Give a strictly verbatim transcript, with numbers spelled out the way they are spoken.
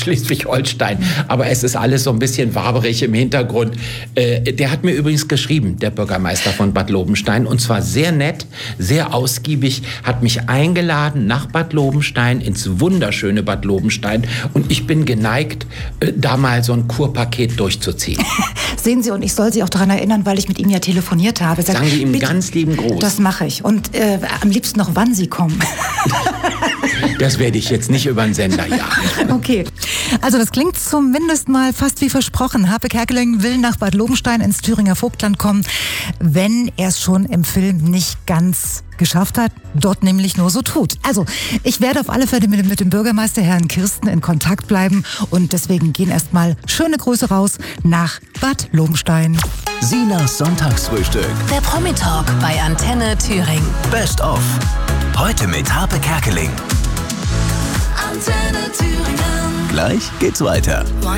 Schleswig-Holstein. Aber es ist alles so ein bisschen waberig im Hintergrund. Äh, der hat mir übrigens geschrieben, der Bürgermeister von Bad Lobenstein, und zwar sehr nett, sehr ausgiebig, hat mich eingeladen nach Bad Lobenstein, ins wunderschöne Bad Lobenstein, und ich bin geneigt, äh, da mal so ein Kurpaket durchzuziehen. Sehen Sie, und ich soll Sie auch daran erinnern, weil ich mit ihm ja telefoniert habe. Sag, Sagen Sie ihm bitte, ganz lieben Gruß. Das mache ich. Und äh, am liebsten noch, wann Sie kommen. Das werde ich jetzt nicht über den Sender jagen. Okay. Also das klingt zumindest mal fast wie versprochen. Harpe Kerkeling will nach Bad Lobenstein ins Thüringer Vogtland kommen, wenn er es schon im Film nicht ganz geschafft hat, dort nämlich nur so tut. Also, ich werde auf alle Fälle mit, mit dem Bürgermeister Herrn Kirsten in Kontakt bleiben, und deswegen gehen erstmal schöne Grüße raus nach Bad Lobenstein. Sinas Sonntagsfrühstück. Der Promi-Talk bei Antenne Thüringen. Best of. Heute mit Harpe Kerkeling. Antenne Thüringen. Gleich geht's weiter.